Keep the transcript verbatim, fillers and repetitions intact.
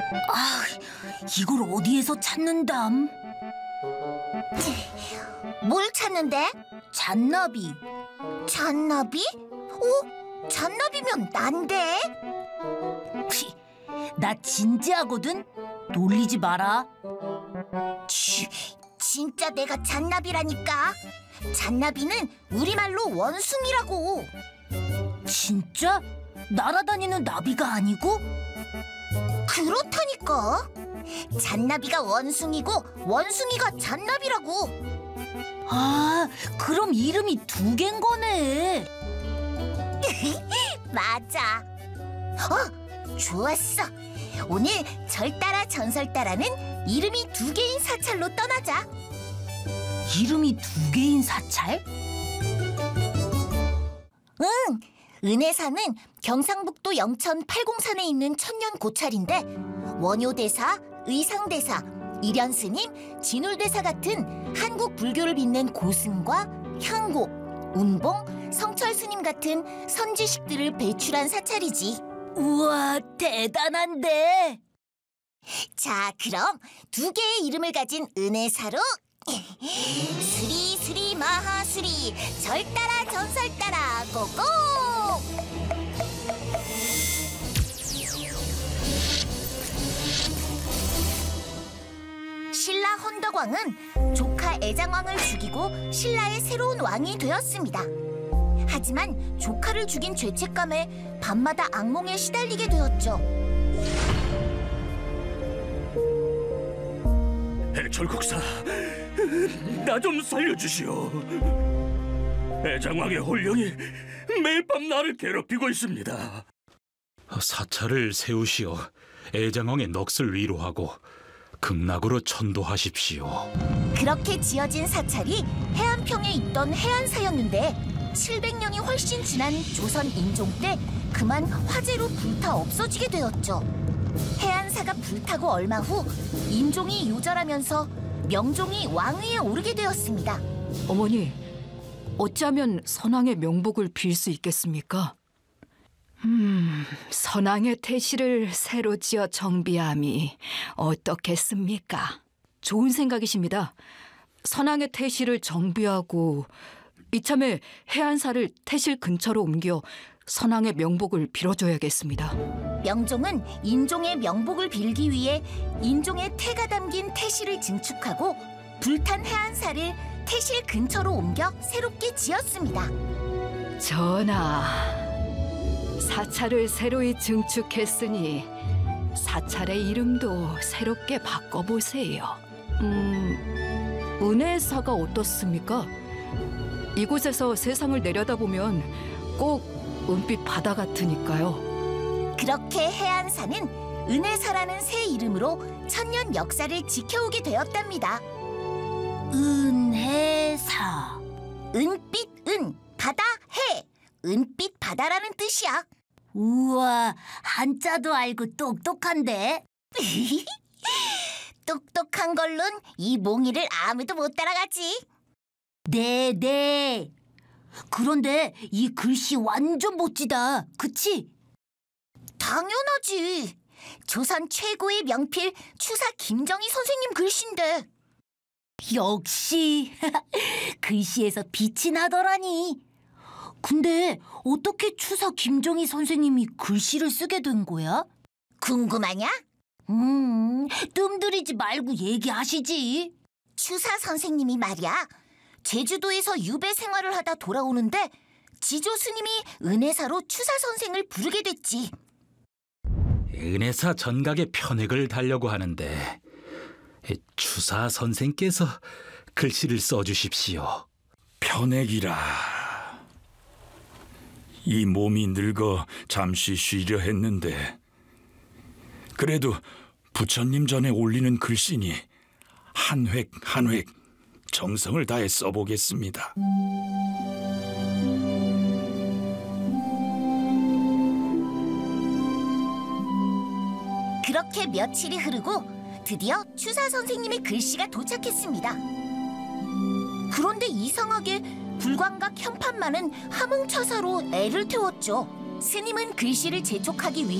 아, 이걸 어디에서 찾는담? 뭘 찾는데? 잔나비. 잔나비? 어? 잔나비면 난데? 피, 나 진지하거든? 놀리지 마라. 치, 진짜 내가 잔나비라니까. 잔나비는 우리말로 원숭이라고. 진짜? 날아다니는 나비가 아니고? 그렇다니까. 잔나비가 원숭이고 원숭이가 잔나비라고. 아, 그럼 이름이 두 개인 거네. 맞아. 어, 좋았어. 오늘 절 따라 전설 따라는 이름이 두 개인 사찰로 떠나자. 이름이 두 개인 사찰? 응, 은혜사는 경상북도 영천 팔공산에 있는 천년 고찰인데 원효대사, 의상대사, 일현스님, 진울대사 같은 한국 불교를 빛낸 고승과 향곡, 운봉, 성철스님 같은 선지식들을 배출한 사찰이지. 우와, 대단한데. 자, 그럼 두 개의 이름을 가진 은혜사로 스리 스리 마하스리 절 따라 전설 따라 고고! 신라 헌덕왕은 조카 애장왕을 죽이고 신라의 새로운 왕이 되었습니다. 하지만 조카를 죽인 죄책감에 밤마다 악몽에 시달리게 되었죠. 해철국사, 나 좀 살려주시오. 애장왕의 홀령이 매일 밤 나를 괴롭히고 있습니다. 사찰을 세우시어 애장왕의 넋을 위로하고 극락으로 천도하십시오. 그렇게 지어진 사찰이 해안평에 있던 해안사였는데 칠백 년이 훨씬 지난 조선 인종 때 그만 화재로 불타 없어지게 되었죠. 해안사가 불타고 얼마 후 인종이 요절하면서 명종이 왕위에 오르게 되었습니다. 어머니, 어찌하면 선왕의 명복을 빌 수 있겠습니까? 음, 선왕의 태실을 새로 지어 정비함이 어떻겠습니까? 좋은 생각이십니다. 선왕의 태실을 정비하고 이참에 해안사를 태실 근처로 옮겨 선왕의 명복을 빌어줘야겠습니다. 명종은 인종의 명복을 빌기 위해 인종의 태가 담긴 태실을 증축하고 불탄 해안사를 태실 근처로 옮겨 새롭게 지었습니다. 전하, 사찰을 새로이 증축했으니 사찰의 이름도 새롭게 바꿔보세요. 음, 은혜사가 어떻습니까? 이곳에서 세상을 내려다보면 꼭 은빛 바다 같으니까요. 그렇게 해안사는 은혜사라는 새 이름으로 천년 역사를 지켜오게 되었답니다. 은혜사. 은빛 은, 바다 해. 은빛 바다라는 뜻이야. 우와, 한자도 알고 똑똑한데. 똑똑한 걸론 이 몽이를 아무도 못 따라가지. 네, 네. 그런데 이 글씨 완전 멋지다. 그치? 당연하지. 조선 최고의 명필 추사 김정희 선생님 글씨인데. 역시 글씨에서 빛이 나더라니. 근데 어떻게 추사 김정희 선생님이 글씨를 쓰게 된 거야? 궁금하냐? 음, 뜸들이지 말고 얘기하시지. 추사 선생님이 말이야. 제주도에서 유배 생활을 하다 돌아오는데 지조 스님이 은혜사로 추사 선생을 부르게 됐지. 은혜사 전각에 편액을 달려고 하는데 추사 선생께서 글씨를 써주십시오. 편액이라. 이 몸이 늙어 잠시 쉬려 했는데 그래도 부처님 전에 올리는 글씨니 한 획 한 획 정성을 다해 써보겠습니다. 그렇게 며칠이 흐르고 드디어 추사 선생님의 글씨가 도착했습니다. 그런데 이상하게 불광각 현판만은 함흥차사로 애를 태웠죠. 스님은 글씨를 재촉하기 위해